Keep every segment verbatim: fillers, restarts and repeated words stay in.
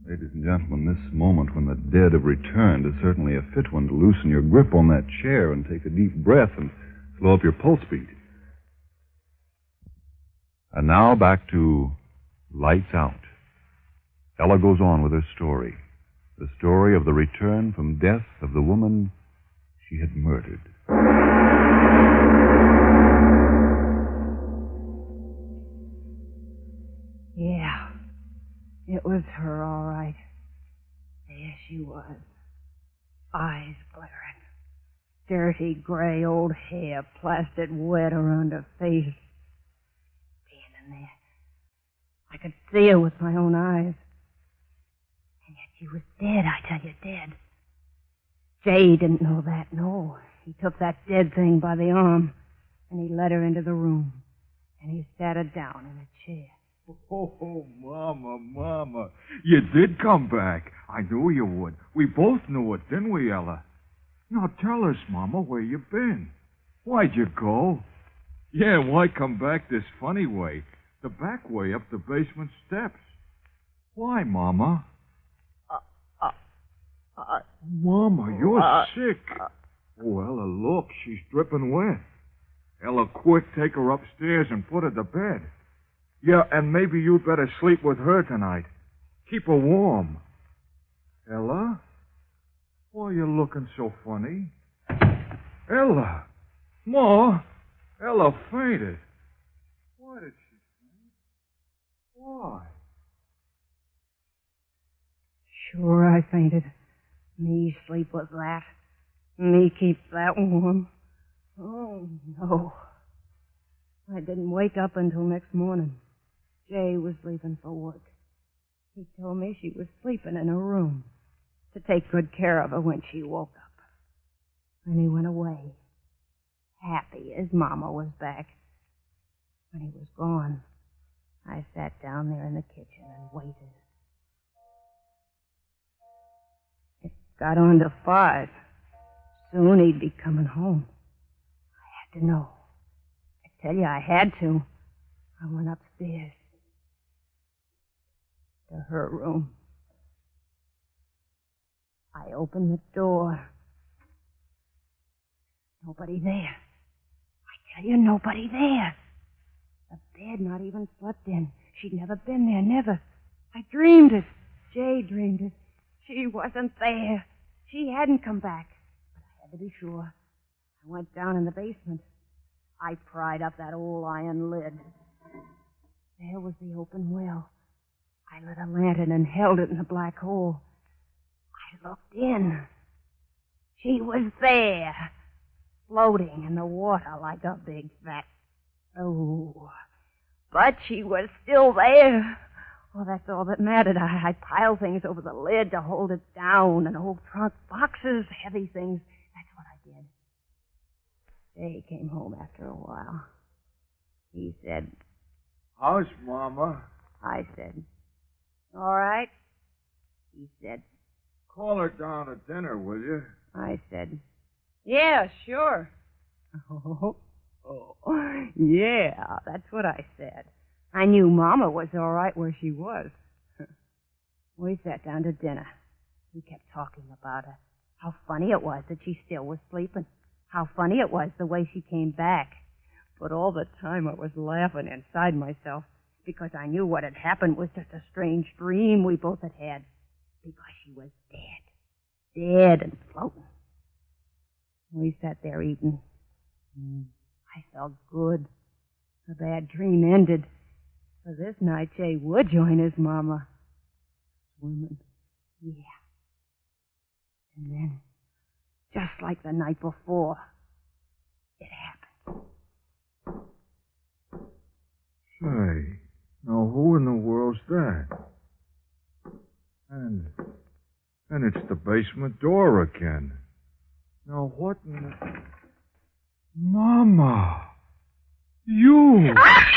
Ladies and gentlemen, this moment when the dead have returned is certainly a fit one to loosen your grip on that chair and take a deep breath and slow up your pulse beat. And now back to Lights Out. Ella goes on with her story. The story of the return from death of the woman she had murdered. Yeah, it was her, all right. There she was. Eyes glaring. Dirty, gray old hair plastered wet around her face. Standing there. I could see her with my own eyes. And yet she was dead, I tell you, dead. Jay didn't know that, no. He took that dead thing by the arm, and he led her into the room. And he sat her down in a chair. Oh, oh, Mama, Mama. You did come back. I knew you would. We both knew it, didn't we, Ella? Now tell us, Mama, where you been. Why'd you go? Yeah, why come back this funny way? The back way up the basement steps. Why, Mama? Uh, uh, uh, Mama, you're uh, sick. Uh, oh, Ella, look, she's dripping wet. Ella, quick, take her upstairs and put her to bed. Yeah, and maybe you'd better sleep with her tonight. Keep her warm. Ella? Why are you looking so funny? Ella! Ma! Ella fainted. Why did she faint? Why? Sure I fainted. Me sleep with that. Me keep that warm. Oh, no. I didn't wake up until next morning. Jay was leaving for work. He told me she was sleeping in her room to take good care of her when she woke up. And he went away, happy as Mama was back. When he was gone, I sat down there in the kitchen and waited. It got on to five. Soon he'd be coming home. I had to know. I tell you, I had to. I went upstairs to her room. I opened the door. Nobody there. I tell you, nobody there. The bed not even slept in. She'd never been there, never. I dreamed it. Jay dreamed it. She wasn't there. She hadn't come back. But I had to be sure. I went down in the basement. I pried up that old iron lid. There was the open well. I lit a lantern and held it in the black hole. I looked in. She was there, floating in the water like a big fat... Oh, but she was still there. Oh, that's all that mattered. I, I piled things over the lid to hold it down, and old trunk boxes, heavy things. That's what I did. Jay came home after a while. He said... How's Mama? I said, all right. He said, call her down to dinner, will you? I said, yeah, sure. Oh, oh, yeah, that's what I said. I knew Mama was all right where she was. We sat down to dinner. He kept talking about her. How funny it was that she still was sleeping. How funny it was the way she came back. But all the time I was laughing inside myself because I knew what had happened was just a strange dream we both had had. Because she was dead. Dead and floating. We sat there eating. I felt good. The bad dream ended. For this night, Jay would join his Mama. Swimming. Yeah. And then, just like the night before, it happened. Say, now who in the world's that? And, and it's the basement door again. Now what in the... Mama! You!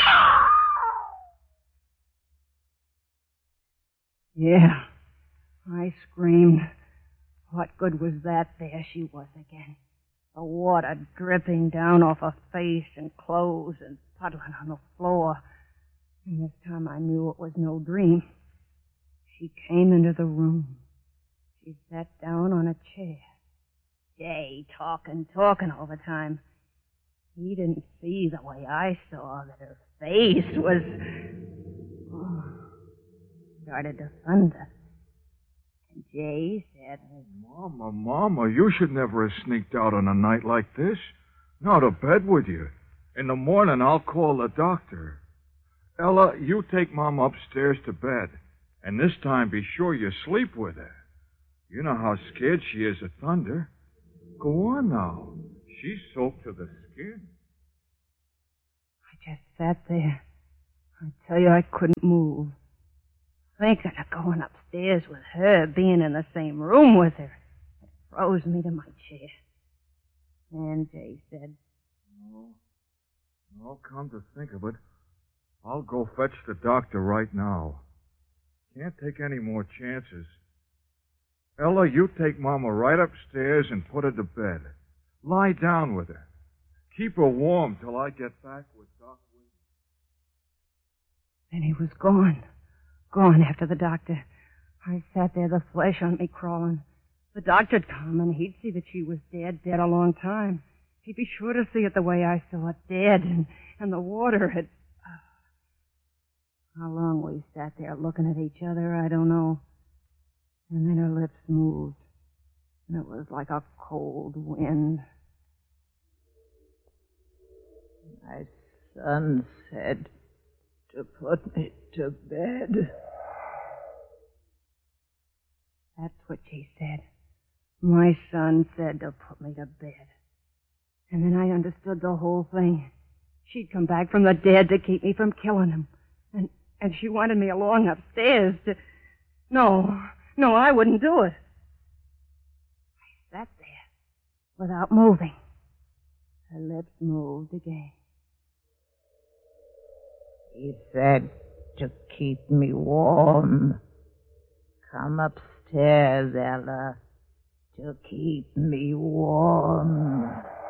Yeah, I screamed. What good was that? There she was again. The water dripping down off her face and clothes and puddling on the floor. And this time I knew it was no dream. She came into the room. She sat down on a chair. Jay talking, talking all the time. He didn't see the way I saw that her face was... Oh, started to thunder. And Jay said... Mama, Mama, you should never have sneaked out on a night like this. Not to bed with you. In the morning, I'll call the doctor. Ella, you take Mom upstairs to bed. And this time, be sure you sleep with her. You know how scared she is of thunder. Go on now. She's soaked to the skin. I just sat there. I tell you, I couldn't move. Thinking of going upstairs with her, being in the same room with her. It froze me to my chair. And Jay said, No. No, come to think of it, I'll go fetch the doctor right now. Can't take any more chances. Ella, you take Mama right upstairs and put her to bed. Lie down with her. Keep her warm till I get back with Doc Williams. Then he was gone. Gone after the doctor. I sat there, the flesh on me crawling. The doctor'd come, and he'd see that she was dead, dead a long time. He'd be sure to see it the way I saw it, dead, and, and the water had... How long we sat there looking at each other, I don't know. And then her lips moved, and it was like a cold wind. My son said to put me to bed. That's what she said. My son said to put me to bed. And then I understood the whole thing. She'd come back from the dead to keep me from killing him. And, and she wanted me along upstairs to... No, no, I wouldn't do it. I sat there without moving. Her lips moved again. He said to keep me warm. Come upstairs, Ella, to keep me warm.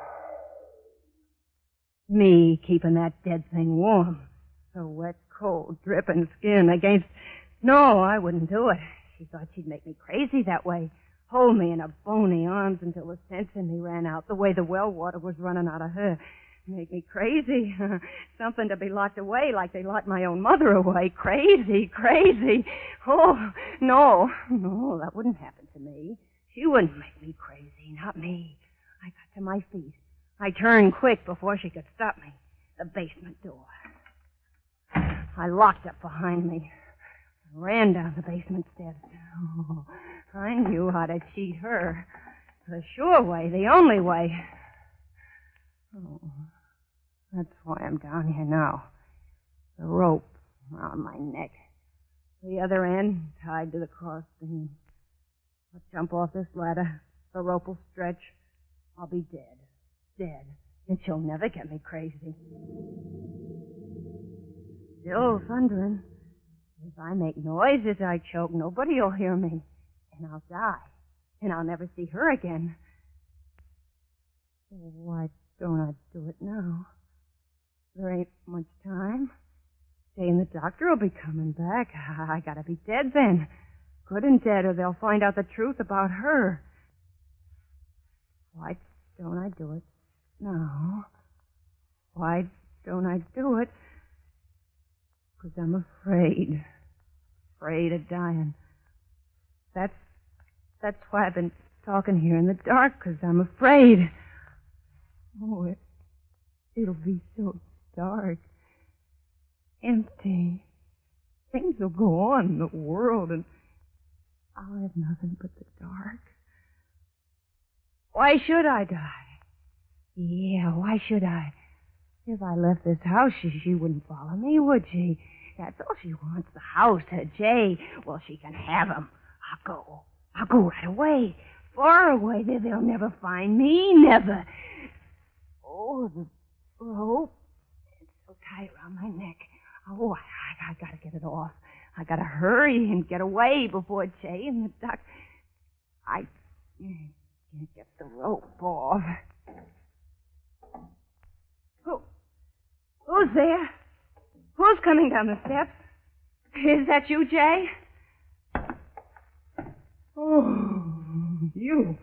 Me keeping that dead thing warm. Her wet, cold, dripping skin against... No, I wouldn't do it. She thought she'd make me crazy that way. Hold me in her bony arms until the sense in me ran out, the way the well water was running out of her. Make me crazy. Something to be locked away like they locked my own mother away. Crazy, crazy. Oh, no, no, that wouldn't happen to me. She wouldn't make me crazy, not me. I got to my feet. I turned quick before she could stop me. The basement door. I locked it behind me. I ran down the basement steps. Oh, I knew how to cheat her. The sure way, the only way. Oh, that's why I'm down here now. The rope around my neck. The other end tied to the crossbeam. I'll jump off this ladder. The rope will stretch. I'll be dead. Dead. And she'll never get me crazy. Still thundering. If I make noise as I choke, nobody'll hear me. And I'll die. And I'll never see her again. Why don't I do it now? There ain't much time. Jay and the doctor will be coming back. I gotta be dead then. Good and dead, or they'll find out the truth about her. Why don't I do it now? Why don't I do it? Because I'm afraid. Afraid of dying. That's, that's why I've been talking here in the dark, because I'm afraid. Oh, it, it'll be so dark. Empty. Things will go on in the world, and I'll have nothing but the dark. Why should I die? Yeah, why should I? If I left this house, she, she wouldn't follow me, would she? That's all she wants, the house, her Jay. Well, she can have him. I'll go. I'll go right away. Far away. There, they'll never find me. Never. Oh, the rope. It's so tight around my neck. Oh, I, I gotta get it off. I gotta hurry and get away before Jay and the duck. I can't get the rope off. Who? Who's there? Who's coming down the steps? Is that you, Jay? Oh, you.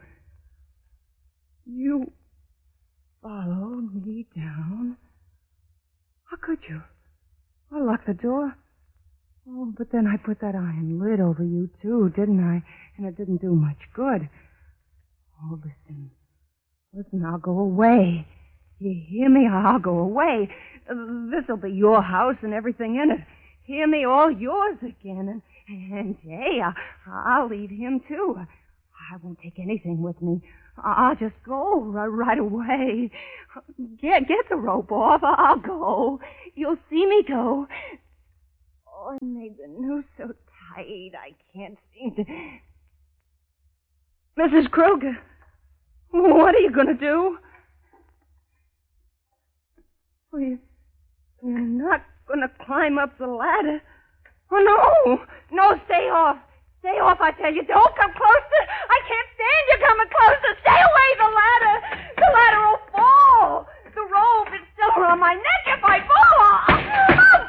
You followed me down. How could you? I locked the door. Oh, but then I put that iron lid over you, too, didn't I? And it didn't do much good. Oh, listen. Listen, I'll go away. You hear me? I'll go away. Uh, this'll be your house and everything in it. Hear me? All yours again. And, and Jay, I, I'll leave him, too. I won't take anything with me. I'll just go right, right away. Get, get the rope off. I'll go. You'll see me go. Oh, I made the noose so tight I can't seem to... Missus Kruger, what are you going to do? Well, you, you're not going to climb up the ladder. Oh, no. No, stay off. Stay off, I tell you. Don't come closer. I can't stand you coming closer. Stay away, the ladder. The ladder will fall. The rope is still around my neck. If I fall, I'll...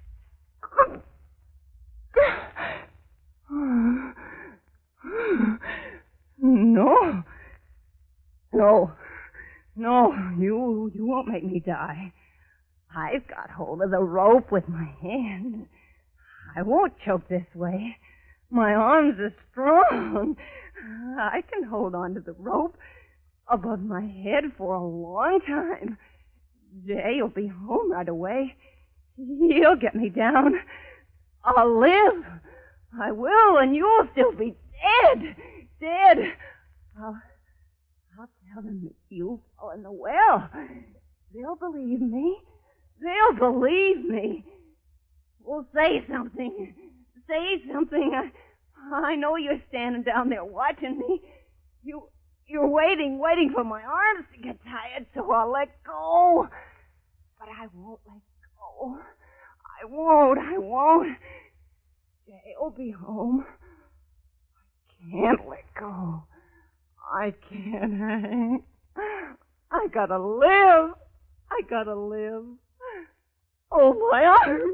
No. No. No, you you won't make me die. I've got hold of the rope with my hand. I won't choke this way. My arms are strong. I can hold on to the rope above my head for a long time. Jay'll be home right away. He'll get me down. I'll live. I will, and you'll still be dead. Dead. I'll, I'll tell them that you fell in the well. They'll believe me. They'll believe me. Well, say something. Say something. I, I know you're standing down there watching me. You, you're waiting, waiting for my arms to get tired, so I'll let go. But I won't let go. I won't, I won't. Jay'll be home. I can't let go. I can't, Hank. I gotta live. I gotta live. Oh, my arms.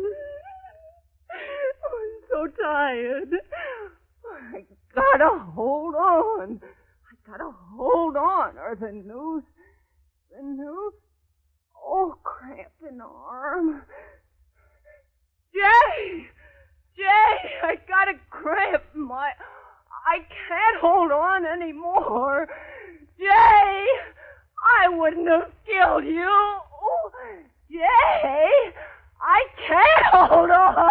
I'm so tired. I gotta hold on. I gotta hold on, or the noose. The noose. Oh, cramp in the arm. Jay! Jay! I got a cramp in my... I can't hold on anymore. Jay! I wouldn't have killed you. Jay! I can't hold on.